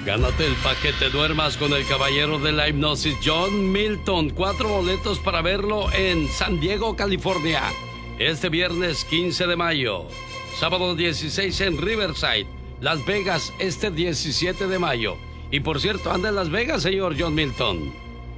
Gánate el paquete duermas con el caballero de la hipnosis, John Milton. 4 boletos para verlo en San Diego, California, este viernes 15 de mayo. Sábado 16 en Riverside, Las Vegas, este 17 de mayo. Y por cierto, anda en Las Vegas, señor John Milton.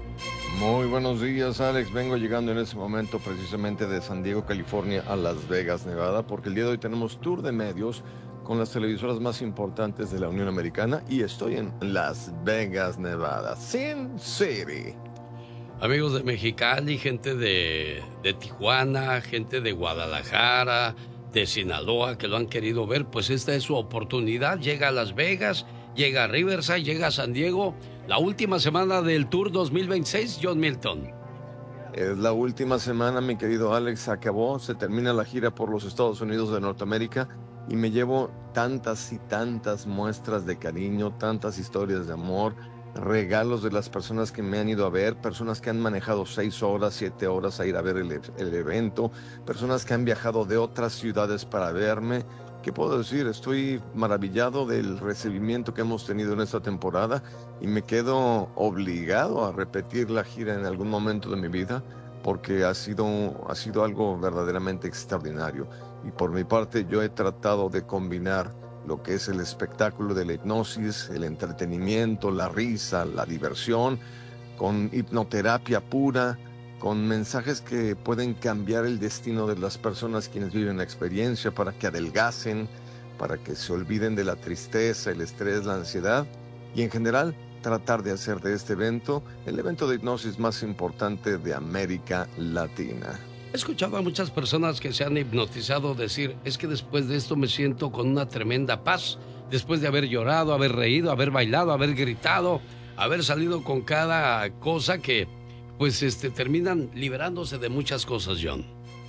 Muy buenos días, Alex. Vengo llegando en ese momento precisamente de San Diego, California, a Las Vegas, Nevada, porque el día de hoy tenemos tour de medios con las televisoras más importantes de la Unión Americana y estoy en Las Vegas, Nevada, Sin City. Amigos de Mexicali, gente de Tijuana, gente de Guadalajara, de Sinaloa, que lo han querido ver, pues esta es su oportunidad. Llega a Las Vegas, llega a Riverside, llega a San Diego. La última semana del Tour 2026, John Milton. Es la última semana, mi querido Alex, acabó, se termina la gira por los Estados Unidos de Norteamérica y me llevo tantas y tantas muestras de cariño, tantas historias de amor, regalos de las personas que me han ido a ver, personas que han manejado 6 horas, 7 horas a ir a ver el evento, personas que han viajado de otras ciudades para verme. ¿Qué puedo decir? Estoy maravillado del recibimiento que hemos tenido en esta temporada y me quedo obligado a repetir la gira en algún momento de mi vida porque ha sido algo verdaderamente extraordinario. Y por mi parte yo he tratado de combinar lo que es el espectáculo de la hipnosis, el entretenimiento, la risa, la diversión, con hipnoterapia pura, con mensajes que pueden cambiar el destino de las personas quienes viven la experiencia para que adelgacen, para que se olviden de la tristeza, el estrés, la ansiedad y en general tratar de hacer de este evento el evento de hipnosis más importante de América Latina. He escuchado a muchas personas que se han hipnotizado decir, es que después de esto me siento con una tremenda paz, después de haber llorado, haber reído, haber bailado, haber gritado, haber salido con cada cosa que pues terminan liberándose de muchas cosas, John.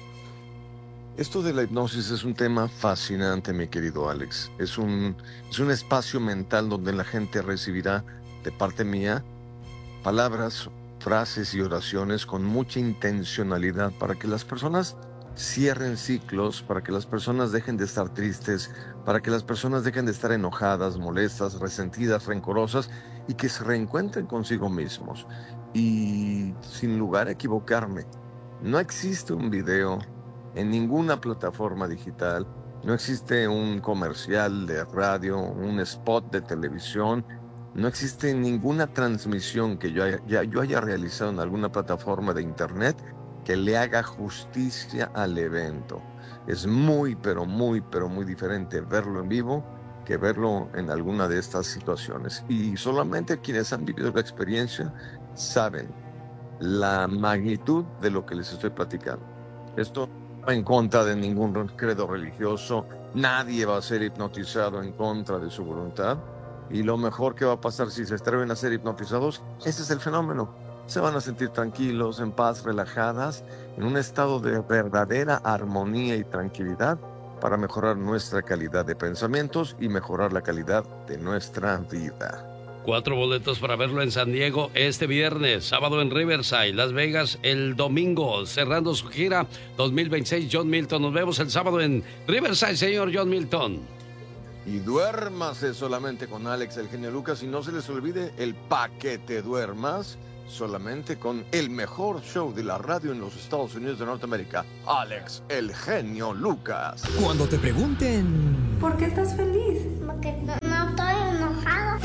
Esto de la hipnosis es un tema fascinante, mi querido Alex. Es un espacio mental donde la gente recibirá de parte mía palabras, frases y oraciones con mucha intencionalidad para que las personas cierren ciclos, para que las personas dejen de estar tristes, para que las personas dejen de estar enojadas, molestas, resentidas, rencorosas y que se reencuentren consigo mismos. Y sin lugar a equivocarme, no existe un video en ninguna plataforma digital, no existe un comercial de radio, un spot de televisión, no existe ninguna transmisión que yo haya realizado en alguna plataforma de internet que le haga justicia al evento. Es muy, pero muy diferente verlo en vivo que verlo en alguna de estas situaciones. Y solamente quienes han vivido la experiencia saben la magnitud de lo que les estoy platicando. Esto no va en contra de ningún credo religioso, nadie va a ser hipnotizado en contra de su voluntad, y lo mejor que va a pasar si se atreven a ser hipnotizados, ese es el fenómeno. Se van a sentir tranquilos, en paz, relajadas, en un estado de verdadera armonía y tranquilidad para mejorar nuestra calidad de pensamientos y mejorar la calidad de nuestra vida. 4 boletos para verlo en San Diego este viernes, sábado en Riverside, Las Vegas el domingo, cerrando su gira 2026, John Milton. Nos vemos el sábado en Riverside, señor John Milton. Y duérmase solamente con Alex, el genio Lucas, y no se les olvide el paquete duermas solamente con el mejor show de la radio en los Estados Unidos de Norteamérica, Alex, el genio Lucas. Cuando te pregunten... ¿Por qué estás feliz? Porque no estoy enojado.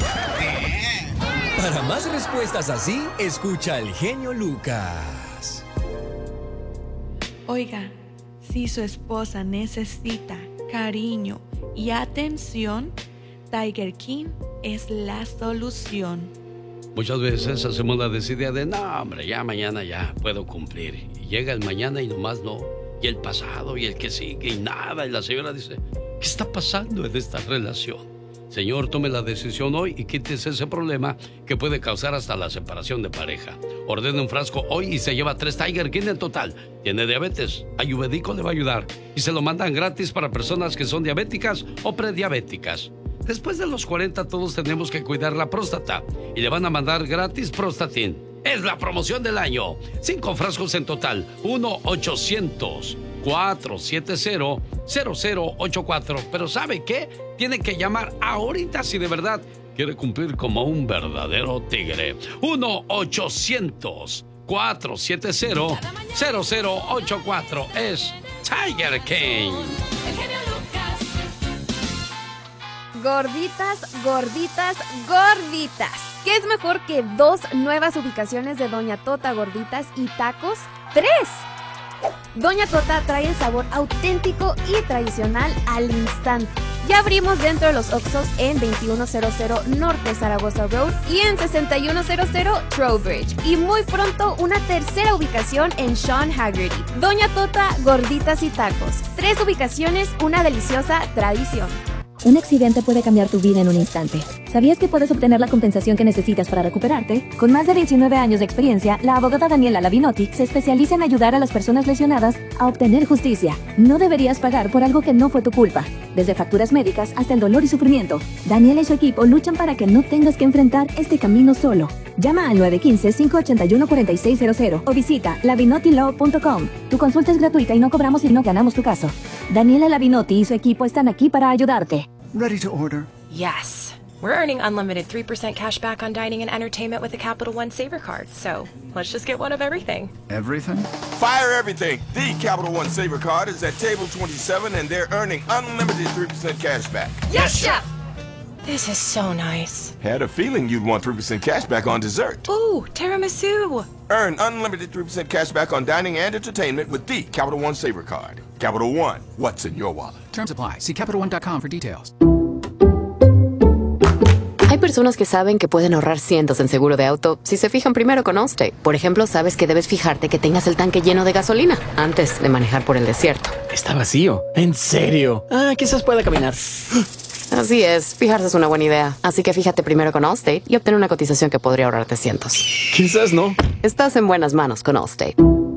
Para más respuestas así, escucha al genio Lucas. Oiga, si su esposa necesita cariño y atención, Tiger King es la solución. Muchas veces hacemos la desidia de, no, hombre, ya mañana ya puedo cumplir. Y llega el mañana y nomás no. Y el pasado y el que sigue y nada. Y la señora dice, ¿qué está pasando en esta relación? Señor, tome la decisión hoy y quítese ese problema que puede causar hasta la separación de pareja. Ordene un frasco hoy y se lleva 3 Tiger King en total. ¿Tiene diabetes? Ayurvédico le va a ayudar. Y se lo mandan gratis para personas que son diabéticas o prediabéticas. Después de los 40 todos tenemos que cuidar la próstata y le van a mandar gratis Prostatin. Es la promoción del año. 5 frascos en total. 1-800-470-0084. Pero ¿sabe qué? Tiene que llamar ahorita si de verdad quiere cumplir como un verdadero tigre. 1-800-470-0084 es Tiger King. Gorditas, gorditas, gorditas. ¿Qué es mejor que 2 nuevas ubicaciones de Doña Tota Gorditas y Tacos? 3. Doña Tota trae el sabor auténtico y tradicional al instante. Ya abrimos dentro de los Oxxos en 2100 Norte Zaragoza Road y en 6100 Trowbridge. Y muy pronto una tercera ubicación en Sean Haggerty. Doña Tota Gorditas y Tacos. 3 ubicaciones, una deliciosa tradición. Un accidente puede cambiar tu vida en un instante. ¿Sabías que puedes obtener la compensación que necesitas para recuperarte? Con más de 19 años de experiencia, la abogada Daniela Lavinotti se especializa en ayudar a las personas lesionadas a obtener justicia. No deberías pagar por algo que no fue tu culpa. Desde facturas médicas hasta el dolor y sufrimiento, Daniela y su equipo luchan para que no tengas que enfrentar este camino solo. Llama al 915-581-4600 o visita lavinottilaw.com. Tu consulta es gratuita y no cobramos si no ganamos tu caso. Daniela Lavinotti y su equipo están aquí para ayudarte. Ready to order? Yes. We're earning unlimited 3% cash back on dining and entertainment with the Capital One Saver Card. So let's just get one of everything. Everything? Fire everything. The Capital One Saver Card is at table 27 and they're earning unlimited 3% cash back. Yes, Chef! This is so nice. Had a feeling you'd want 3% cash back on dessert. Ooh, tiramisu. Earn unlimited 3% cash back on dining and entertainment with the Capital One Saver Card. Capital One, what's in your wallet? Terms apply. See CapitalOne.com for details. Hay personas que saben que pueden ahorrar cientos en seguro de auto si se fijan primero con Allstate. Por ejemplo, sabes que debes fijarte que tengas el tanque lleno de gasolina antes de manejar por el desierto. Está vacío. ¿En serio? Quizás pueda caminar. Así es, fijarse es una buena idea. Así que fíjate primero con Allstate y obtén una cotización que podría ahorrarte cientos. Quizás no. Estás en buenas manos con Allstate.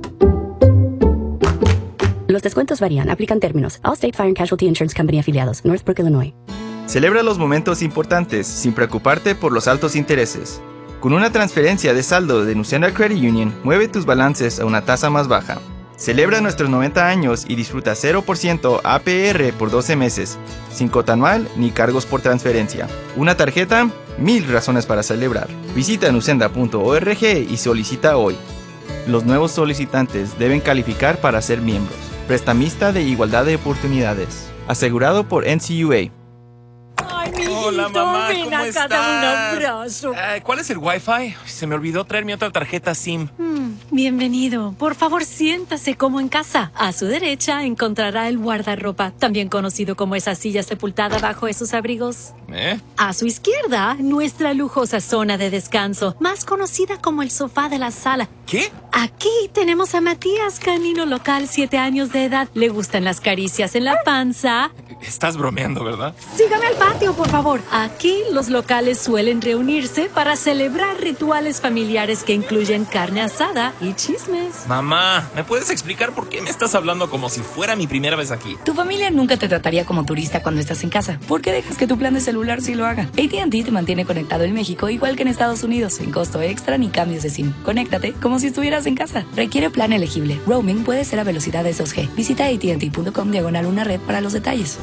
Los descuentos varían, aplican términos. Allstate Fire and Casualty Insurance Company afiliados, Northbrook, Illinois. Celebra los momentos importantes sin preocuparte por los altos intereses. Con una transferencia de saldo de Nucena Credit Union, mueve tus balances a una tasa más baja. Celebra nuestros 90 años y disfruta 0% APR por 12 meses, sin cuota anual ni cargos por transferencia. Una tarjeta, 1000 razones para celebrar. Visita nucenda.org y solicita hoy. Los nuevos solicitantes deben calificar para ser miembros. Prestamista de Igualdad de Oportunidades. Asegurado por NCUA. Ay, mi hola, mamá, ven ¿cómo acá, dame un abrazo. ¿Cuál es el Wi-Fi? Se me olvidó traer mi otra tarjeta SIM. Bienvenido. Por favor, siéntase como en casa. A su derecha encontrará el guardarropa, también conocido como esa silla sepultada bajo esos abrigos. A su izquierda, nuestra lujosa zona de descanso, más conocida como el sofá de la sala. ¿Qué? Aquí tenemos a Matías, canino local, 7 años de edad. Le gustan las caricias en la panza. Estás bromeando, ¿verdad? Sígame al patio, por favor. Aquí los locales suelen reunirse para celebrar rituales familiares que incluyen carne asada y chismes. Mamá, ¿me puedes explicar por qué me estás hablando como si fuera mi primera vez aquí? Tu familia nunca te trataría como turista cuando estás en casa. ¿Por qué dejas que tu plan de celular sí lo haga? AT&T te mantiene conectado en México igual que en Estados Unidos, sin costo extra ni cambios de SIM. Conéctate como si estuvieras en casa. Requiere plan elegible. Roaming puede ser a velocidades 2G. Visita AT&T.com/una red para los detalles.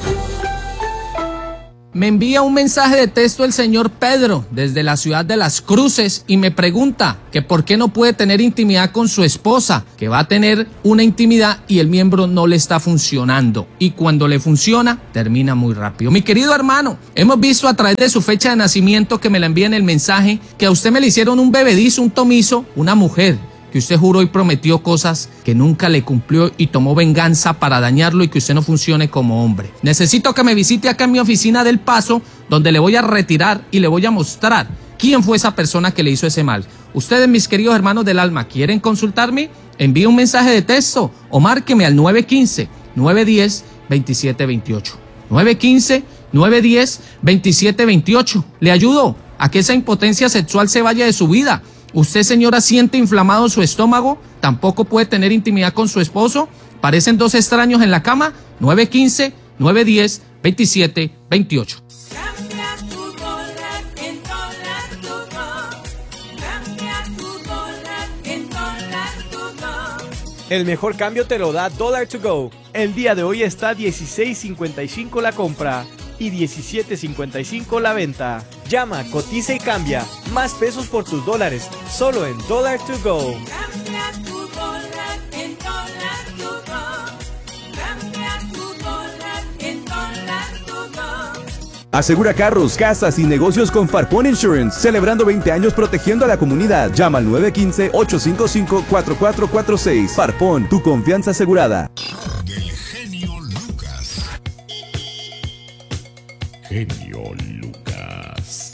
Me envía un mensaje de texto el señor Pedro desde la ciudad de Las Cruces y me pregunta que por qué no puede tener intimidad con su esposa, que va a tener una intimidad y el miembro no le está funcionando. Y cuando le funciona, termina muy rápido. Mi querido hermano, hemos visto a través de su fecha de nacimiento que me la envía en el mensaje que a usted me le hicieron un bebedizo, un tomizo, una mujer que usted juró y prometió cosas que nunca le cumplió y tomó venganza para dañarlo y que usted no funcione como hombre. Necesito que me visite acá en mi oficina del Paso, donde le voy a retirar y le voy a mostrar quién fue esa persona que le hizo ese mal. Ustedes, mis queridos hermanos del alma, ¿quieren consultarme? Envíe un mensaje de texto o márqueme al 915-910-2728. 915-910-2728. Le ayudo a que esa impotencia sexual se vaya de su vida. Usted, señora, siente inflamado su estómago, tampoco puede tener intimidad con su esposo, parecen dos extraños en la cama. 915-910-2728. El mejor cambio te lo da Dollar to Go. El día de hoy está $16.55 la compra. y $17.55 la venta. Llama, cotiza y cambia. Más pesos por tus dólares, solo en Dollar to Go. Cambia tu dólar en Dollar to Go. Cambia tu dólar en Dollar to Go. Asegura carros, casas y negocios con Farpón Insurance, celebrando 20 años protegiendo a la comunidad. Llama al 915-855-4446. Farpón, tu confianza asegurada. Del genio Lucas. Genio Lucas.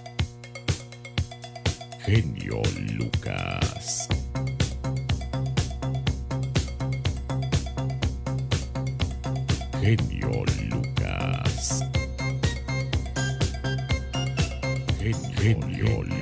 Genio Lucas. Genio Lucas. Genio Lucas.